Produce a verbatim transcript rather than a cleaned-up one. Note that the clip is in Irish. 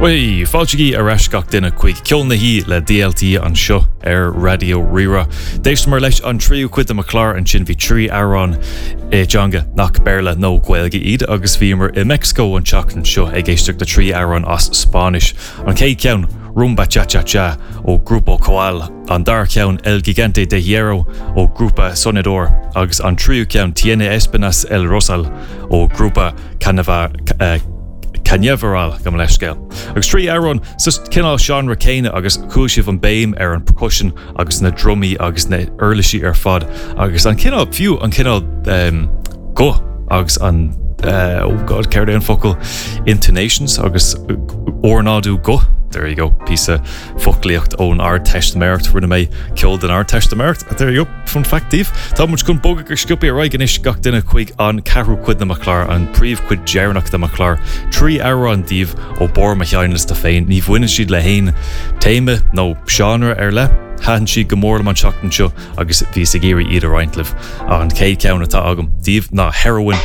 Wai, fáilteí a reis gach duine chuig ceol na hí le D L T an seo ar Radio Rira. Déis mar leis an tríú cuid am a chlár an sin bhí trí árán é Djonga nach Berla nó Gaeilge iad agus bhímar i Mexico an teach an seo ag éisteach de trí árán as Spáis. An cé ceann Rumba Cha Cha Cha ó Grupo Coal, an dar ceann El Gigante de Hierro ó Grupa Sonidor agus an tríú ceann Tiene Espinas El Rosal ó Grupa Canava uh, Cañaveral gam leiscéil. Agus trí árán sus cinál genre céine agus cúisih an béim ar an percussion agus na drumí agus na urlaisí ar fad agus an cinál fiú an cinál um, go agus an uh, oh god, ceir an focail intonations agus ornádú go. There you go, piece of foclíocht ón Ard Testament rinne mé ceol den Ard Testament. There you go, fun factív. Tá muid chun bóga gur sciúpi a raigenis gach duine chuig an carú cuid na maclár an príomh cuid jearnach na maclár. Trí árán díomh ó bor ma cheannas da féin, ní bhuiine siad le hain téime nó seanra ar le. Háan si gomórla man seachtain seo agus bhí sa géirí iad a reintlih an cé ceann atá agam. Díomh ná heroin